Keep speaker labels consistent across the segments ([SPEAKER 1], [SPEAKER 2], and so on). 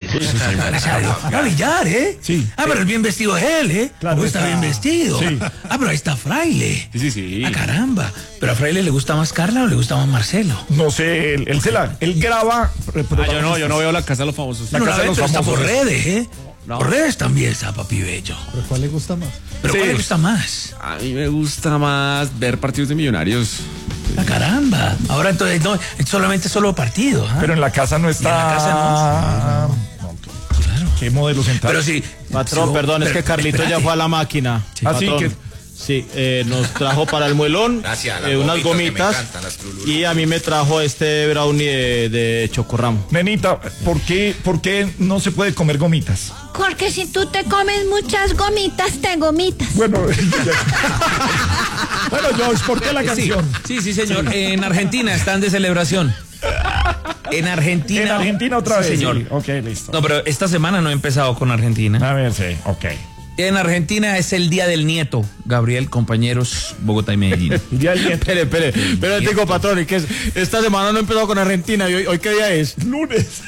[SPEAKER 1] Va a billar, ¿eh?
[SPEAKER 2] Sí.
[SPEAKER 1] Ah, pero el bien vestido es él, ¿eh?
[SPEAKER 2] Claro,
[SPEAKER 1] Está bien vestido.
[SPEAKER 2] Sí.
[SPEAKER 1] Ah, pero ahí está Fraile.
[SPEAKER 3] Sí.
[SPEAKER 1] Ah, caramba. ¿Pero a Fraile le gusta más Carla o le gusta más Marcelo?
[SPEAKER 2] No sé, él graba.
[SPEAKER 3] Yo no veo La Casa de los Famosos.
[SPEAKER 2] La
[SPEAKER 1] No,
[SPEAKER 2] Casa de los
[SPEAKER 1] pero está por
[SPEAKER 2] Famosos.
[SPEAKER 1] redes, ¿eh?
[SPEAKER 3] No.
[SPEAKER 1] Por redes también está Papi Bello.
[SPEAKER 4] ¿Pero cuál le gusta más?
[SPEAKER 1] ¿Pero
[SPEAKER 2] Sí.
[SPEAKER 1] cuál le gusta más?
[SPEAKER 3] A mí me gusta más ver partidos de Millonarios.
[SPEAKER 1] Ah, caramba. Ahora entonces no, es solo partido. ¿Ah?
[SPEAKER 2] Pero en la casa no está.
[SPEAKER 1] Y en la casa
[SPEAKER 2] no.
[SPEAKER 1] Claro.
[SPEAKER 2] ¿Qué modelo central?
[SPEAKER 1] Pero sí.
[SPEAKER 5] Patrón,
[SPEAKER 1] sí,
[SPEAKER 5] perdón, es
[SPEAKER 1] pero
[SPEAKER 5] que Carlito ya
[SPEAKER 1] espérate.
[SPEAKER 5] fue a la máquina.
[SPEAKER 2] Así
[SPEAKER 5] Patrón,
[SPEAKER 2] que.
[SPEAKER 5] sí, nos trajo para el muelón
[SPEAKER 6] Gracias, las
[SPEAKER 5] unas
[SPEAKER 6] gomitas que me
[SPEAKER 5] gomitas
[SPEAKER 6] encantan, las Trululú.
[SPEAKER 5] y a mí me trajo este brownie de chocorramo.
[SPEAKER 2] Nenita, ¿por qué no se puede comer gomitas?
[SPEAKER 7] Porque si tú te comes muchas gomitas, te gomitas.
[SPEAKER 2] Bueno, bueno, George, ¿por qué la canción?
[SPEAKER 1] Sí, señor. En Argentina están de celebración. En Argentina.
[SPEAKER 2] En Argentina otra
[SPEAKER 1] Sí,
[SPEAKER 2] vez.
[SPEAKER 1] señor.
[SPEAKER 2] Sí. Ok, listo.
[SPEAKER 1] No, pero esta semana no he empezado con Argentina.
[SPEAKER 2] A ver, sí, ok.
[SPEAKER 1] En Argentina es el Día del Nieto. Gabriel, compañeros, Bogotá y Medellín.
[SPEAKER 2] Ya el
[SPEAKER 5] Espere, digo, patrón, ¿y qué es? Esta semana no he empezado con Argentina, ¿y hoy qué día es?
[SPEAKER 2] lunes.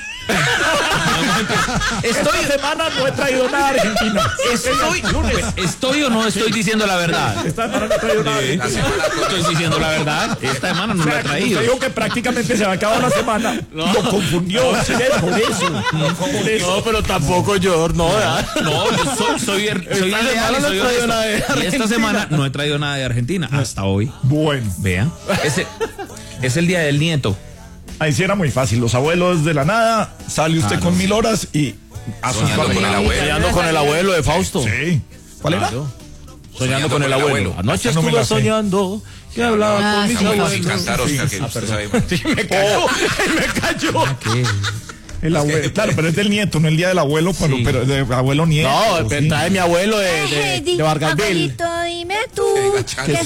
[SPEAKER 2] Esta semana no he traído nada a Argentina.
[SPEAKER 1] ¿Estoy o no estoy diciendo la verdad?
[SPEAKER 2] Esta semana no he traído nada a Argentina.
[SPEAKER 1] Estoy diciendo la verdad. Esta semana no
[SPEAKER 2] O
[SPEAKER 1] lo
[SPEAKER 2] sea,
[SPEAKER 1] he traído.
[SPEAKER 2] usted dijo que prácticamente se va a acabar la semana. Lo confundió. Sí, es por eso. Por eso.
[SPEAKER 5] No, pero tampoco yo, no, ¿verdad?
[SPEAKER 1] No, yo soy leal y
[SPEAKER 5] semana no
[SPEAKER 1] soy
[SPEAKER 5] he traído
[SPEAKER 1] honesto.
[SPEAKER 5] nada de
[SPEAKER 1] Y esta
[SPEAKER 5] Argentina.
[SPEAKER 1] semana no he traído nada de Argentina hasta hoy.
[SPEAKER 2] Bueno,
[SPEAKER 1] Vea. Es el Día del Nieto.
[SPEAKER 2] ahí sí era muy fácil. Los abuelos de la nada, sale usted con 1000 horas y a sus
[SPEAKER 6] Soñando con el abuelo.
[SPEAKER 5] Soñando con el abuelo de Fausto.
[SPEAKER 2] Sí. ¿Cuál era?
[SPEAKER 5] Soñando con el abuelo. Anoche
[SPEAKER 2] Esa no me
[SPEAKER 5] estuve
[SPEAKER 2] la sé.
[SPEAKER 5] soñando que hablaba con mis
[SPEAKER 6] Muy fácil
[SPEAKER 5] abuelos.
[SPEAKER 6] cantar, Oscar, que usted sabe.
[SPEAKER 2] Me cayó. El abuelo, claro, pero es del nieto, no el día del abuelo, pero de abuelo nieto.
[SPEAKER 5] No,
[SPEAKER 2] sí.
[SPEAKER 5] trae mi abuelo de Vargas Ville.
[SPEAKER 7] Abuelito, dime tú.
[SPEAKER 6] Gachán.
[SPEAKER 7] ¿qué